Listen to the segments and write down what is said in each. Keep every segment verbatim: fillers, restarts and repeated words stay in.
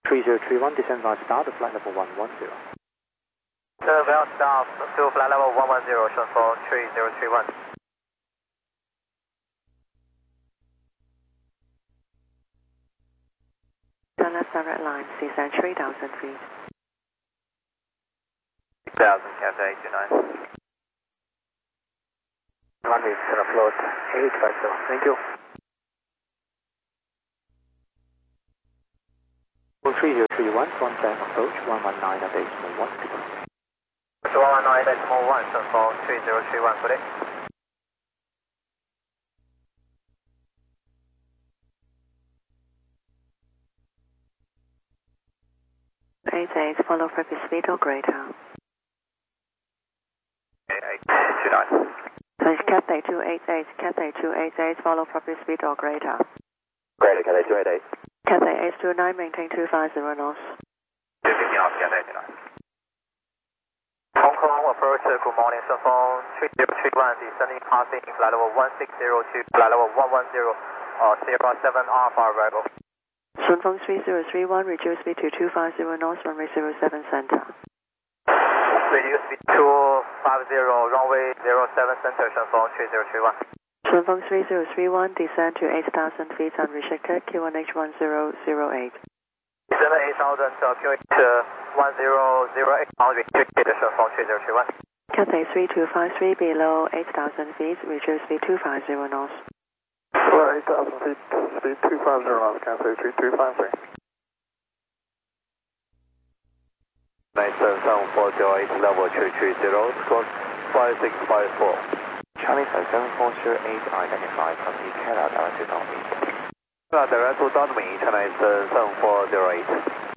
three zero three one, descend via star to flight level one one zero. Descend via star to flight level one one zero,顺风three zero three one. Left direct line, descend three thousand feet. six thousand, Cathay eight two nine. Runway is going to float eight five zero, thank you. three zero three one, contact approach one one nine at decimal one, goodbye. one one nine decimal one, 顺风three zero three one, good day. eight eight, follow appropriate speed or greater. eight two nine. So it's Cathay two eight eight, Cathay two eight eight, follow appropriate speed or greater. Greater, Cathay two eight eight. Cathay eight two nine, maintain two five zero knots. two fifty knots, Cathay eight two nine. Hong Kong approach, good morning, 顺风three zero three one, descending passing flight level one six zero two, flight level one one zero, uh, Sierra seven Alpha arrival. 顺风three zero three one, reduce speed to two five zero knots, runway zero seven center. Reduce speed two five zero, runway zero seven center, 顺风three zero three one. 顺风three zero three one, descend to eight thousand feet unrestricted, Q one H one zero zero eight. Descend eight thousand, uh, Q H one zero zero eight, unrestricted, 顺风three zero three one. Cathay three two five three, below eight thousand feet, reduce speed two five zero knots. Below eight thousand feet, speed two five zero knots, Cathay three two five three. nine seven seven four zero eight, level three three zero, squawk five six five four. Charlie five seven four zero eight, identified from the Canada directed on me. Canada directed on me, China seven four zero eight.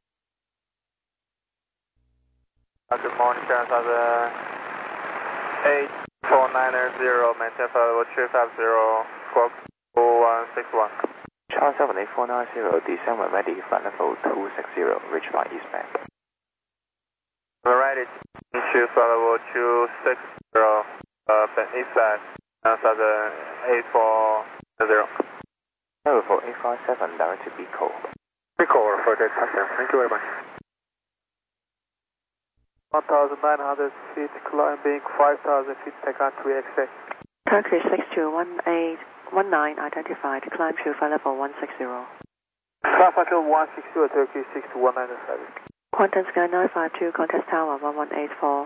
Good morning, China eight four nine zero, maintain flight level three five zero, squawk one six one. Charlie seven eight four nine zero, descend when ready, flight level two six zero, reach by eastbound. We're ready to flight level two six zero, uh, eastbound, uh, southern eight four zero. Level for eight five seven, direct to Pico. Pico, for the touchdown, thank you very much. one thousand nine hundred feet, climbing five thousand feet, take on three X A. Turkish six two one eight one nine, identified, climb to flight level one six zero. Flight level one six zero, Turkish six two one nine seven. Quantum Sky nine five two, contact tower one one eight four.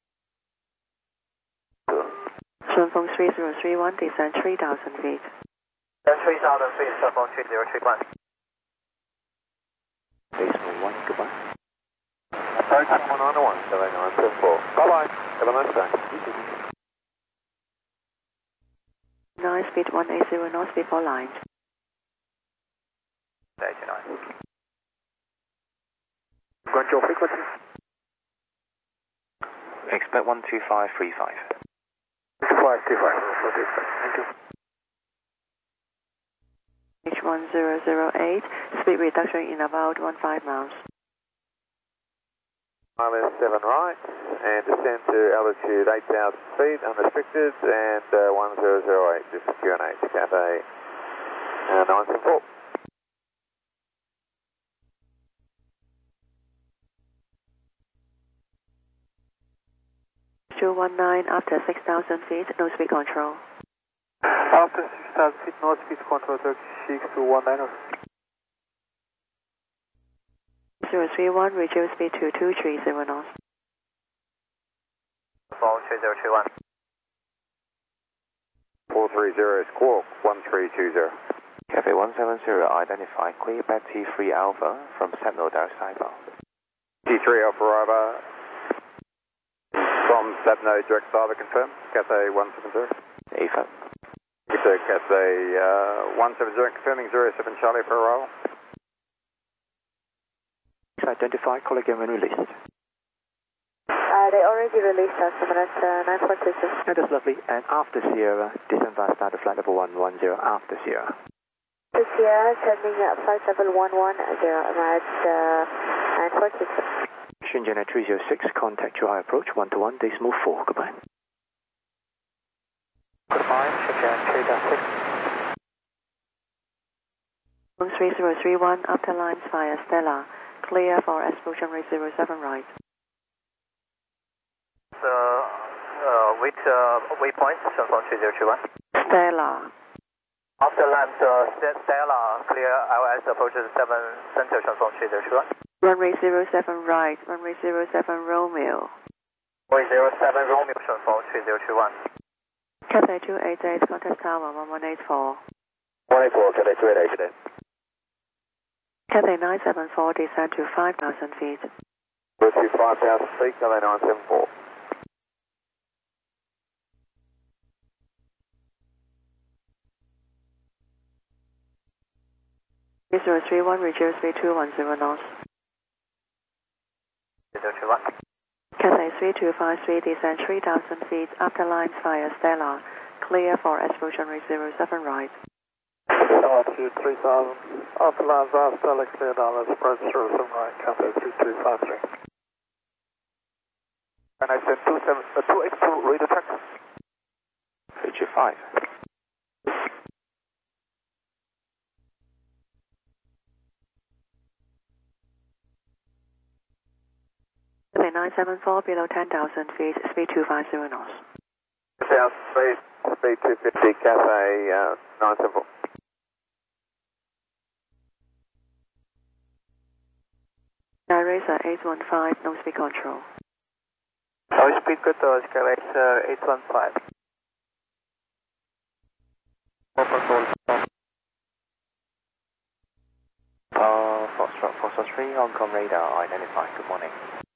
顺风three zero three one, descend three thousand feet. Then three thousand feet,顺风three zero three one. Decimal one, goodbye. Sorry, one on one, seven nine two four. Bye bye, have a nice day. nine speed one eight zero knots before line. eight nine. Control frequency. Expect one two five three five. two five two five, thank you. H one zero zero eight, speed reduction in about one five miles. Mile seven right, and descend to altitude eight thousand feet, unrestricted, and uh, one zero zero eight, this is Q N H, Cathay uh, nine seven four. two one nine, after six thousand feet, no speed control. After six thousand feet, no speed control, Turkish six two one nine. zero three one, reduce speed to two three zero knots. Phone three zero two one. four three zero, squawk one three two zero. Cathay one seven zero, identify, clear back T three Alpha from Sentinel direct southbound. T three Alpha arriver from Sabno direct driver confirm, Cathay one seven zero. A F A. Victor, Cathay uh, one seven zero, confirming zero seven Charlie for arrival. Identify, call again when released. Uh, they already released us, but that's uh, nine four two six. That is lovely. And after Sierra, descend via start to flight level one one zero after Sierra. To Sierra, sending uh, flight level one one zero, right, uh, nine four two six. Shenzhen at three zero six, contact your high approach, one to one, decimal four, goodbye. Goodbye, Shenzhen three dash six. three zero three one, after lines via Stella, clear for approach runway zero seven right. Uh, uh, which uh, waypoint? 顺风 three zero two one. Stella. After land, uh, Stella, clear L S approaches seven center 顺风 three zero two one. Runway zero seven right, runway zero seven Romeo. Runway zero seven Romeo 顺风 three zero two one. Cathay two eight eight, contact tower one one eight four. one eight four, Cathay two eight eight. Cathay nine seven four, descend to five thousand feet. Proceed five thousand feet, Cathay nine seven four. zero three one, reduce speed two one zero knots. zero two one. Cathay three two five three, descend three thousand feet, after lines via Stella, clear for approach runway zero seven right. Altitude three thousand, after lines via Stella, clear down, let's approach zero seven right, Cathay three two five three. And I said two seven, uh, two eight two, radio track. three two five. Cathay nine seven four, below ten thousand feet, speed two five zero knots. South speed, speed two fifty, Cathay uh, nine seven four. Racer eight one five, no speed control. Our speed control is Racer eight one five. Uh, Foxtrot, Foxtrot three, Hong Kong radar identified. Good morning.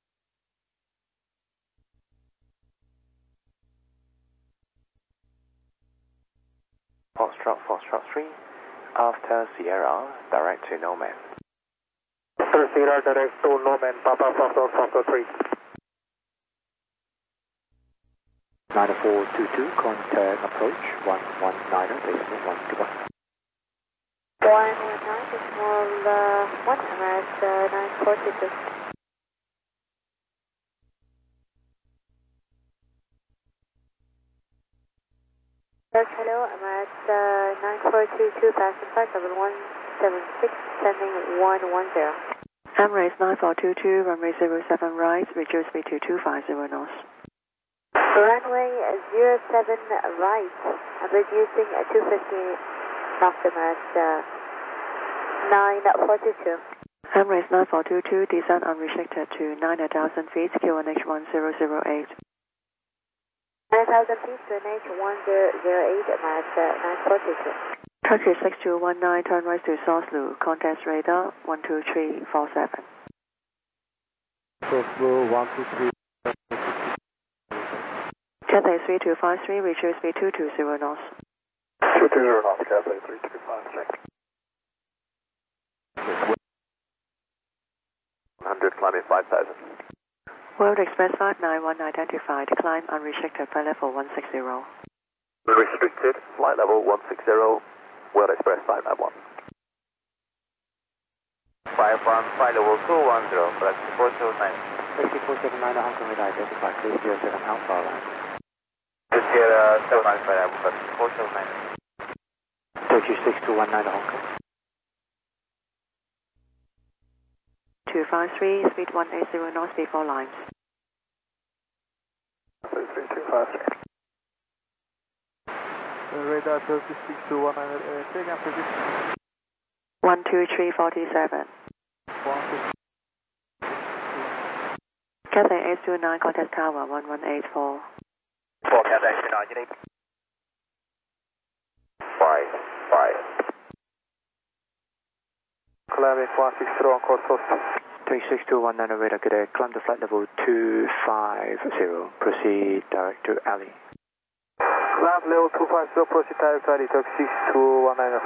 Foxtrot, Foxtrot three, after Sierra, direct to Nomad. After Sierra, direct to Nomad, Papa Foxtrot, Foxtrot three. nine four two two, contact approach one one nine, basement one two one. one one nine, decimal uh, one, Emirates uh, nine four two two. Yes, hello, Emirates uh, nine four two two, passing flight level one seven six, sending one one zero. Emirates nine four two two, runway zero seven right, reduce speed to two five zero knots. Runway zero seven right, I'm reducing uh, two fifty knots, Emirates uh, nine four two two. Emirates nine four two two, descend unrestricted to nine thousand feet, Q N H one zero zero eight. nine thousand feet, Q N H one zero zero eight, Emirates uh, nine four two two. Turkish six two one nine, turn right to Soslu, contact radar one two three four seven. Soslu one two three. Cathay three two five three, reduce speed two two zero knots. two two zero knots, Cathay three two five three. one hundred, climbing five thousand. World Express five nine one identified, climb unrestricted, flight level one six zero. Restricted, flight level one six zero, World Express five nine one. five one, flight level two one zero, flight four zero nine. Safety four seven nine, Hong Kong radar identified, three zero seven Alpha line. Sierra seven nine five, flight four zero nine. Turkish six two one nine, Hong Kong. two five three, speed one eight zero knots before lines. three two five three. Uh, radar Turkish six two one nine, uh, take up position. one two three forty-seven. one two. Cathay eight two nine, contact tower one one eight four. four Cathay eight two nine, unique. Five, five. Climbing one six zero on course post. three six two one nine radar, good day. Climb to flight level two five zero. Proceed direct to alley. Climb level two five zero, proceed direct to alley, Turkish six two one nine.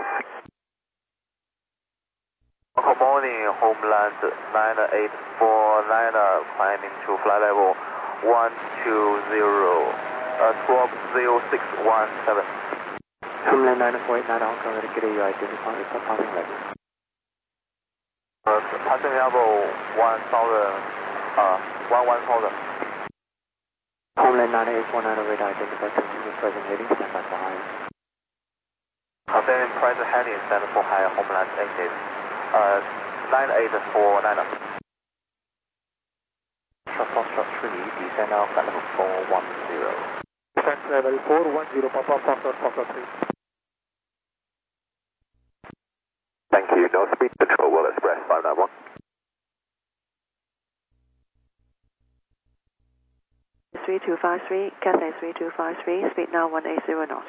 Good morning, Homeland nine eight four nine, climbing to flight level one two zero, uh, twelve zero six one seven. Homeland nine four eight nine, Hong Kong radar, good day. You identify the passing level. Uh, passing level one thousand, uh, one one thousand. Homeland nine eight four nine radar identified, continue present heading, stand by for high. Confirming present heading, stand for high, Homeland exit, uh, nine eight four nine. Foxtrot three, descend now flight level four one zero. Descent level four one zero, Papa Foxtrot, Foxtrot three. Thank you. No speed control, Will Express five nine one. three two five three, Cathay three two five three, speed now one eight zero knots.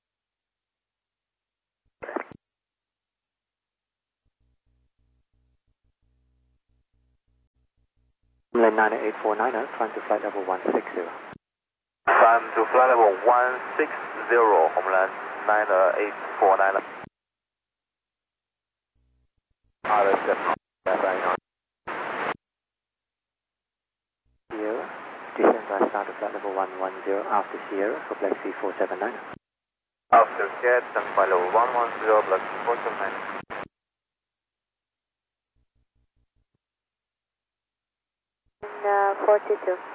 Lane nine eight four nine, climb to flight level one six zero. Climb to flight level one six zero, Homeland nine eight four nine. R S F, Sierra, descend by start to flight level one one zero after Sierra for Black Sea four seven nine. After get, stand by level one one zero, Black Sea four seven nine. Uh, four two two.